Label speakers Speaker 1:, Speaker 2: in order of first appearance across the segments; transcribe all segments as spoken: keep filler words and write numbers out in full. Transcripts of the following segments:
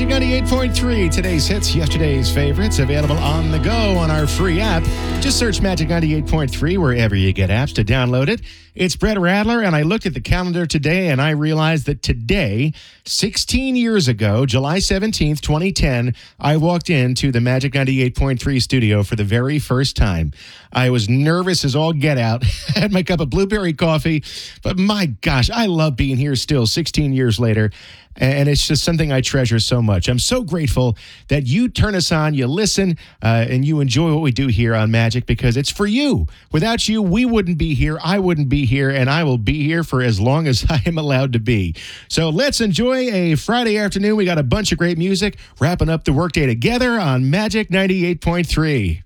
Speaker 1: Magic ninety-eight point three. Today's hits, yesterday's favorites, available on the go on our free app. Just search Magic ninety-eight point three wherever you get apps to download it. It's Brett Radler, and I looked at the calendar today, and I realized that today, sixteen years ago, July seventeenth, twenty ten, I walked into the Magic ninety-eight point three studio for the very first time. I was nervous as all get out. I had my cup of blueberry coffee, but my gosh, I love being here still sixteen years later. And it's just something I treasure so much. I'm so grateful that you turn us on, you listen, uh, and you enjoy what we do here on Magic because it's for you. Without you, we wouldn't be here. I wouldn't be here, and I will be here for as long as I am allowed to be. So let's enjoy a Friday afternoon. We got a bunch of great music, wrapping up the workday together on Magic ninety-eight point three.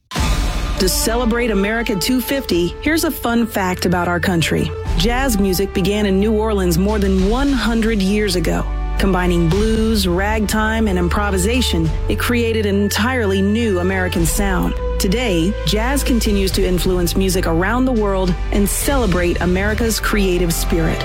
Speaker 2: To celebrate America two fifty, here's a fun fact about our country. Jazz music began in New Orleans more than one hundred years ago. Combining blues, ragtime, and improvisation, it created an entirely new American sound. Today, jazz continues to influence music around the world and celebrate America's creative spirit.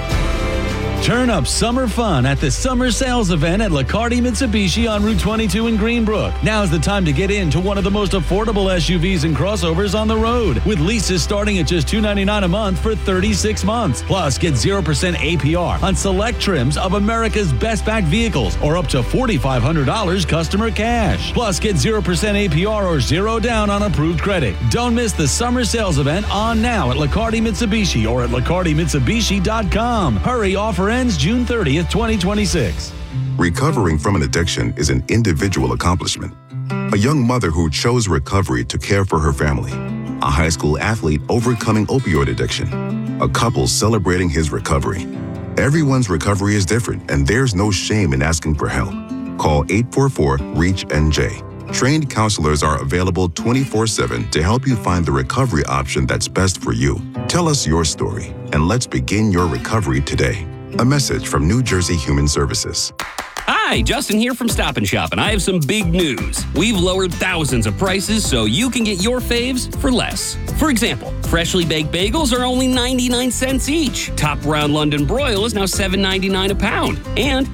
Speaker 3: Turn up summer fun at the summer sales event at Licardi Mitsubishi on Route twenty-two in Greenbrook. Now's the time to get into one of the most affordable S U Vs and crossovers on the road, with leases starting at just two hundred ninety-nine dollars a month for thirty-six months. Plus, get zero percent A P R on select trims of America's best backed vehicles, or up to four thousand five hundred dollars customer cash. Plus, get zero percent A P R or zero down on approved credit. Don't miss the summer sales event on now at Licardi Mitsubishi or at licardi mitsubishi dot com. Hurry, offer ends June thirtieth, twenty twenty-six.
Speaker 4: Recovering from an addiction is an individual accomplishment. A young mother who chose recovery to care for her family. A high school athlete overcoming opioid addiction. A couple celebrating his recovery. Everyone's recovery is different, and there's no shame in asking for help. Call eight four four, REACH N J. Trained counselors are available twenty-four seven to help you find the recovery option that's best for you. Tell us your story, and let's begin your recovery today. A message from New Jersey Human Services.
Speaker 5: Hi, Justin here from Stop and Shop, and I have some big news. We've lowered thousands of prices so you can get your faves for less. For example, freshly baked bagels are only ninety-nine cents each. Top Round London Broil is now seven ninety-nine a pound. And